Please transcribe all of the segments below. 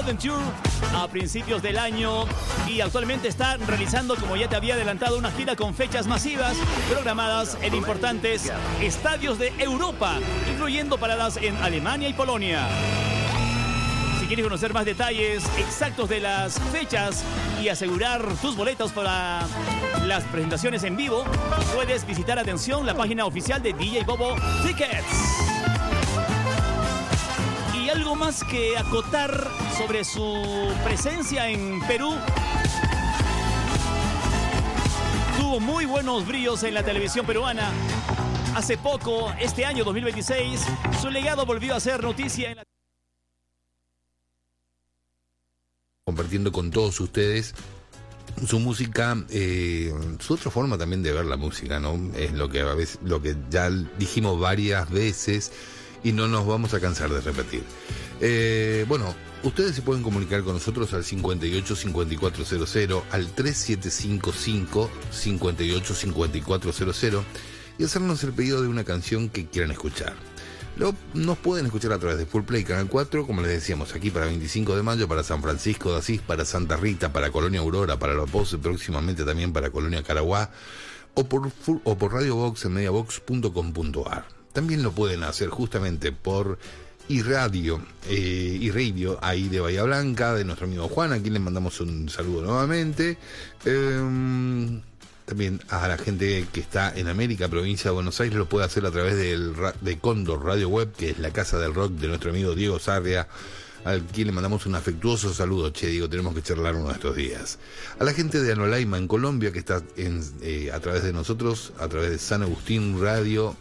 Adventure a principios del año y actualmente está realizando, como ya te había adelantado, una gira con fechas masivas programadas en importantes estadios de Europa, incluyendo paradas en Alemania y Polonia. Si quieres conocer más detalles exactos de las fechas y asegurar tus boletos para las presentaciones en vivo, puedes visitar, atención, la página oficial de DJ Bobo Tickets. Y algo más que acotar sobre su presencia en Perú. Tuvo muy buenos brillos en la televisión peruana. Hace poco, este año 2026, su legado volvió a ser noticia en la... Compartiendo con todos ustedes su música, su otra forma también de ver la música, ¿no? Es lo que a veces, lo que ya dijimos varias veces y no nos vamos a cansar de repetir. Bueno, ustedes se pueden comunicar con nosotros al 585400, al 3755 585400 y hacernos el pedido de una canción que quieran escuchar. Nos pueden escuchar a través de Full Play Canal 4, como les decíamos, aquí para 25 de mayo, para San Francisco de Asís, para Santa Rita, para Colonia Aurora, para La Pose, próximamente también para Colonia Caraguá, o por Radio Box en mediabox.com.ar. También lo pueden hacer justamente por iRadio, ahí de Bahía Blanca, de nuestro amigo Juan, a quien le mandamos un saludo nuevamente. También a la gente que está en América, provincia de Buenos Aires, lo puede hacer a través de Cóndor Radio Web, que es la casa del rock de nuestro amigo Diego Sarria, al quien le mandamos un afectuoso saludo. Che, Diego, tenemos que charlar uno de estos días. A la gente de Anolaima en Colombia, que está a través de nosotros, a través de San Agustín Radio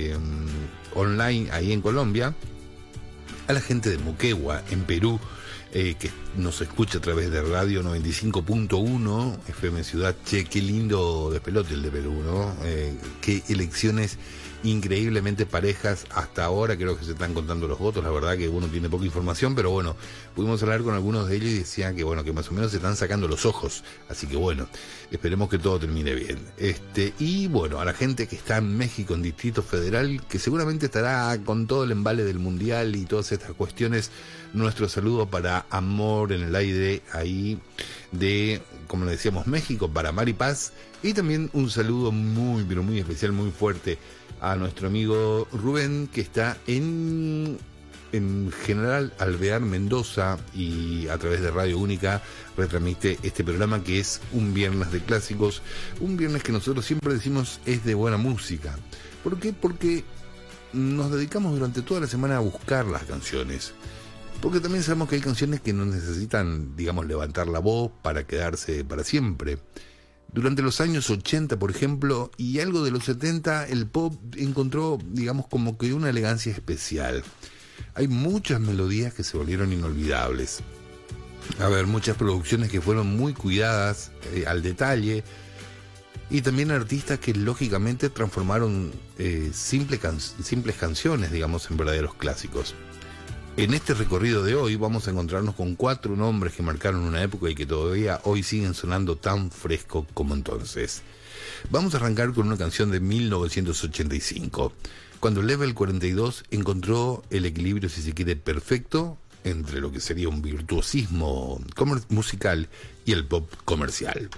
online ahí en Colombia. A la gente de Moquegua en Perú, que nos escucha a través de Radio 95.1 FM Ciudad. Che, qué lindo despelote el de Perú, ¿no? Qué elecciones increíblemente parejas hasta ahora. Creo que se están contando los votos. La verdad que uno tiene poca información, pero bueno, pudimos hablar con algunos de ellos y decían que bueno, que más o menos se están sacando los ojos. Así que bueno, esperemos que todo termine bien. Y bueno, a la gente que está en México, en Distrito Federal, que seguramente estará con todo el embale del Mundial y todas estas cuestiones, nuestro saludo para Amor en el Aire, ahí de, como le decíamos, México, para Mari Paz. Y también un saludo muy, pero muy especial, muy fuerte a nuestro amigo Rubén, que está en General Alvear, Mendoza, y a través de Radio Única retransmite este programa que es un viernes de clásicos, un viernes que nosotros siempre decimos es de buena música. ¿Por qué? Porque nos dedicamos durante toda la semana a buscar las canciones. Porque también sabemos que hay canciones que no necesitan, digamos, levantar la voz para quedarse para siempre. Durante los años 80, por ejemplo, y algo de los 70, el pop encontró, digamos, como que una elegancia especial. Hay muchas melodías que se volvieron inolvidables. A ver, muchas producciones que fueron muy cuidadas al detalle. Y también artistas que lógicamente transformaron simples canciones, digamos, en verdaderos clásicos. En este recorrido de hoy vamos a encontrarnos con 4 nombres que marcaron una época y que todavía hoy siguen sonando tan fresco como entonces. Vamos a arrancar con una canción de 1985, cuando Level 42 encontró el equilibrio, si se quiere, perfecto entre lo que sería un virtuosismo musical y el pop comercial.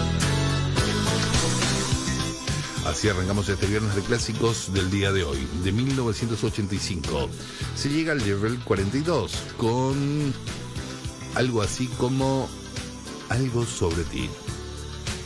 Así arrancamos este viernes de clásicos del día de hoy, de 1985. Se llega al Level 42 con algo así como Algo sobre ti.